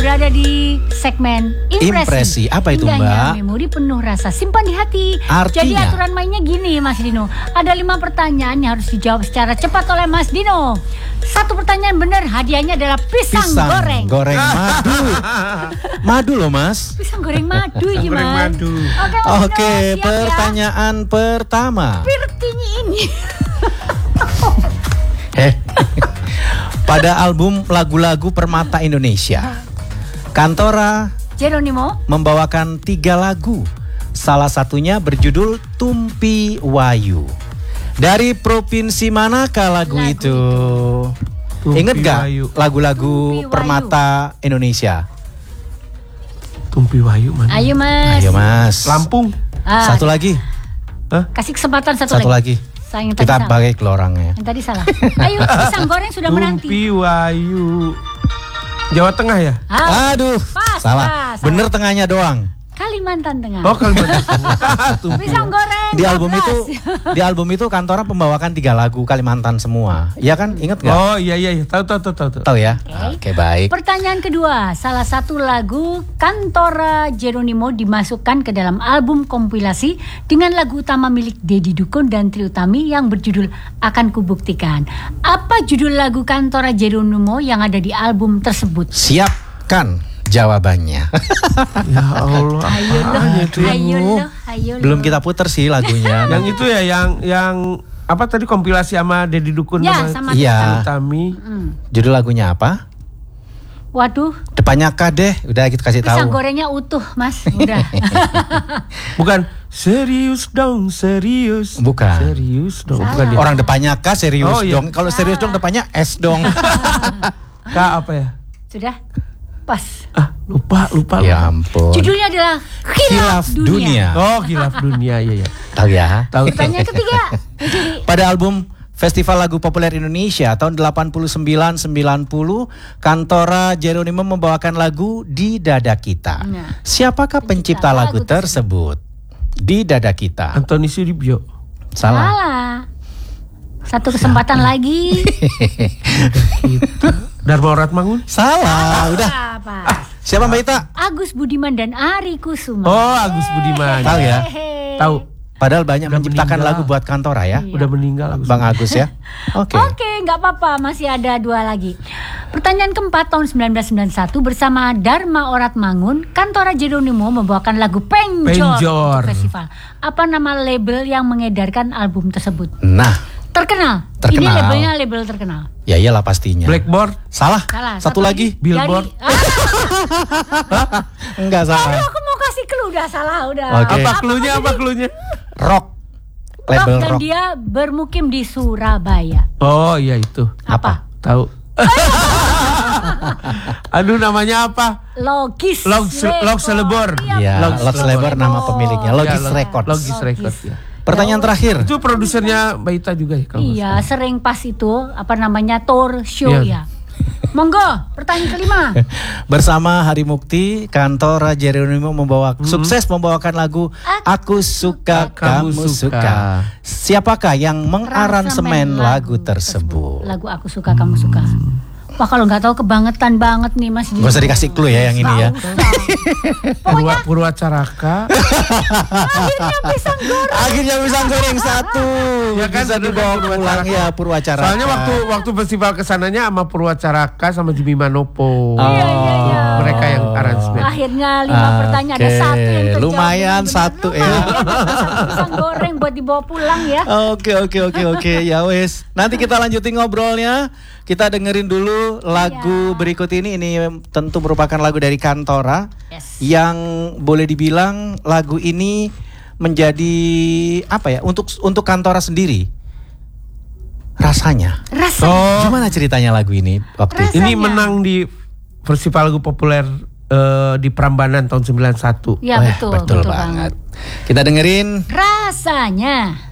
berada di segmen Impresi. Apa itu, Indahnya Mbak? memori penuh rasa simpan di hati. Artinya? Jadi aturan mainnya gini, Mas Dino. Ada 5 pertanyaan yang harus dijawab secara cepat oleh Mas Dino. 1 pertanyaan benar, hadiahnya adalah pisang goreng. Goreng madu. Madu loh, Mas. Pisang goreng madu ya, Goreng Mas. madu. Mas Oke, Dino, siap pertanyaan pertama. Pirtinya ini. Pada album lagu-lagu Permata Indonesia, Kantora Jeronimo membawakan 3 lagu. Salah satunya berjudul Tumpi Wayu. Dari provinsi manakah lagu itu? Tumpi Ingat gak Wayu. lagu-lagu Tumpi Wayu. Permata Indonesia? Tumpi Wayu mana? Ayo Mas. Ayo Mas. Lampung. Satu lagi. Kasih kesempatan Satu lagi. Sayang tadi Kita salah. pakai kelorangnya. Yang tadi salah. Ayo, pisang goreng sudah menanti. Tumpi Wayu. Jawa Tengah ya? Aduh, Pas, salah. pas. Bener tengahnya doang. Kalimantan Tengah. Oh, Kalimantan. Tumpi. Pisang goreng. Di album 14. itu Kantora membawakan 3 lagu Kalimantan semua. Iya kan? Ingat gak? Oh iya. Tahu. Tahu ya? Oke, baik. Pertanyaan kedua, salah satu lagu Kantora Jeronimo dimasukkan ke dalam album kompilasi dengan lagu utama milik Deddy Dukun dan Trie Utami yang berjudul Akan Kubuktikan. Apa judul lagu Kantora Jeronimo yang ada di album tersebut? Siapkan jawabannya. Ya Allah. Ayo loh. Belum kita puter sih lagunya. Yang itu ya yang apa tadi kompilasi sama Deddy Dukun Ya, sama Iya. Utami. Judul lagunya apa? Waduh, Depannya K deh. Udah kita kasih tahu. pisang gorengnya utuh, Mas. Udah. Bukan serius dong, serius. Bukan. Serius dong. Salah. Bukan dia. Orang depannya K serius Oh, iya. dong. Kalau serius dong depannya S dong. Kak apa ya? Sudah? Pas. Lupa. Ya ampun. Judulnya adalah Khilaf Dunia. Oh, Khilaf Dunia, iya. Tahu ya? Tahu. Pertanyaan ketiga. Jadi, Pada album Festival Lagu Populer Indonesia tahun 89-90, Kantora Jeronimo membawakan lagu Di Dada Kita. Nah. Siapakah pencipta lagu tersebut? Di Dada Kita. Antoni Suribyo. Salah. Satu kesempatan lagi. Dharma Oratmangun. Salah. Udah. Apa? Siapa Mbak Ita? Agus Budiman dan Ari Kusuma. Oh, Agus Budiman. Tahu ya? Tahu. Padahal banyak Udah menciptakan meninggal. lagu buat Kantora ya. Udah meninggal Agus. Bang Agus ya. Oke. Oke, nggak apa-apa, masih ada 2 lagi. Pertanyaan keempat, tahun 1991 bersama Dharma Oratmangun, Kantora Jeronimo membawakan lagu Penjor Penjor. untuk festival. Apa nama label yang mengedarkan album tersebut? Nah, Terkenal. Ini Terkenal. labelnya label terkenal. ya iyalah pastinya. Blackboard. Salah. Salah. Satu lagi. Billboard. Enggak salah. Aku mau kasih clue, udah salah, udah. Oke. Apa cluenya? Rock. Label dan rock. dia bermukim di Surabaya. Oh, iya itu. Apa? Tahu. Aduh, namanya apa? Logis. Selebor. Iya, Logis Logis Labor nama pemiliknya. Logis Ya, Records. Logis Records ya. Pertanyaan terakhir. Itu produsernya Mbak Ita juga ya kalau nggak Iya, salah. sering pas itu apa namanya tour show ya. Iya. Monggo, pertanyaan kelima. Bersama Hari Mukti, Kantora Jeronimo sukses membawakan lagu Aku Suka Kamu Suka. Siapakah yang mengaransemen lagu tersebut? Lagu Aku Suka Kamu Suka. Wah, kalau nggak tahu kebangetan banget nih Mas. Gak usah dikasih clue ya yang ini ya. Purwacaraka. Akhirnya pisang goreng. Akhirnya pisang goreng 1. Ya kan, Bisa dibawa pulang ya Purwacaraka. Soalnya waktu festival kesananya sama Purwacaraka sama Jimmy Manopo. Iya. Mereka yang aransemen. Akhirnya 5 pertanyaan ada 1 yang terjawab. Lumayan 1 ya. Pisang goreng buat dibawa pulang ya. Oke. Ya wes. Nanti kita lanjutin ngobrolnya. Kita dengerin dulu lagu berikut ini. Ini tentu merupakan lagu dari Kantora. Yes. Yang boleh dibilang lagu ini menjadi apa ya? Untuk Kantora sendiri. Rasanya. Rasanya. Gimana ceritanya lagu ini waktu itu? Ini menang di Festival Lagu Populer di Prambanan tahun 91. Ya, betul Betul banget. Kita dengerin Rasanya.